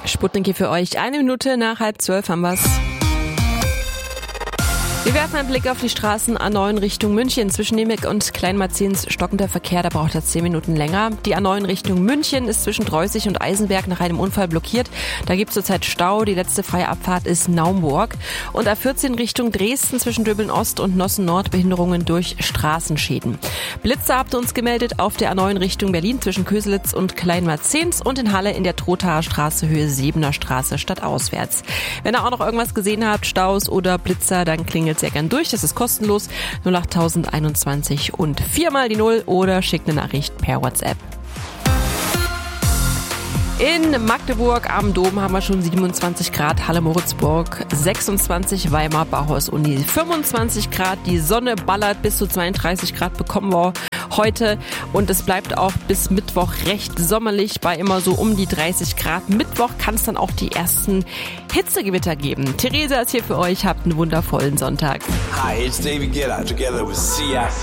Sputnik hier für euch. 1 Minute nach 11:30 haben wir's. Wir werfen einen Blick auf die Straßen A9 Richtung München. Zwischen Nemec und Kleinmarzens stockender Verkehr, da braucht er 10 Minuten länger. Die A9 Richtung München ist zwischen Dreußig und Eisenberg nach einem Unfall blockiert. Da gibt es zurzeit Stau. Die letzte freie Abfahrt ist Naumburg. Und A14 Richtung Dresden zwischen Döbeln Ost und Nossen Nord Behinderungen durch Straßenschäden. Blitzer habt ihr uns gemeldet auf der A9 Richtung Berlin zwischen Köselitz und Kleinmarzens und in Halle in der Trothaer Straße Höhe Sebener Straße stadtauswärts. Wenn ihr auch noch irgendwas gesehen habt, Staus oder Blitzer, dann klingelt sehr gern durch. Das ist kostenlos. 08021 und 4 mal die 0 oder schickt eine Nachricht per WhatsApp. In Magdeburg am Dom haben wir schon 27 Grad, Halle-Moritzburg 26, Weimar, Bauhaus-Uni 25 Grad. Die Sonne ballert, bis zu 32 Grad bekommen wir heute und es bleibt auch bis Mittwoch recht sommerlich bei immer so um die 30 Grad. Mittwoch kann es dann auch die ersten Hitzegewitter geben. Theresa ist hier für euch, habt einen wundervollen Sonntag. Hi, it's David Guetta together with Sia.